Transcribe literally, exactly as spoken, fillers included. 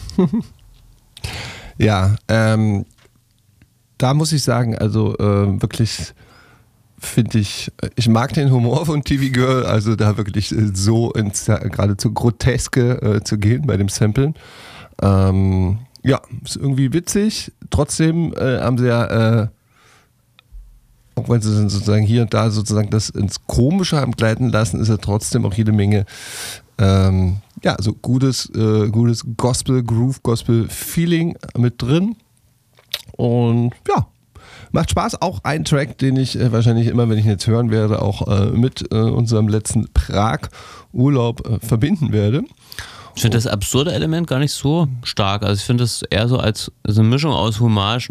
Ja, ähm, da muss ich sagen, also äh, wirklich finde ich, ich mag den Humor von T V Girl, also da wirklich so ins geradezu Groteske äh, zu gehen bei dem Samplen. Ähm, ja, ist irgendwie witzig. Trotzdem äh, haben sie ja, äh, auch wenn sie sozusagen hier und da sozusagen das ins Komische haben gleiten lassen, ist ja trotzdem auch jede Menge ähm, ja, so gutes, äh, gutes Gospel, Groove, Gospel-Feeling mit drin. Und ja, macht Spaß. Auch ein Track, den ich äh, wahrscheinlich immer, wenn ich ihn jetzt hören werde, auch äh, mit äh, unserem letzten Prag-Urlaub äh, verbinden werde. Ich finde das absurde Element gar nicht so stark. Also ich finde das eher so als so eine Mischung aus Hommage